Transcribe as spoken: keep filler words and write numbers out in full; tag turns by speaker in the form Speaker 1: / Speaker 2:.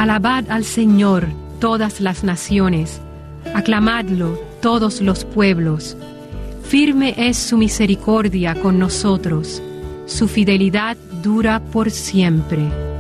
Speaker 1: Alabad al Señor todas las naciones, aclamadlo todos los pueblos. Firme es su misericordia con nosotros, su fidelidad dura por siempre.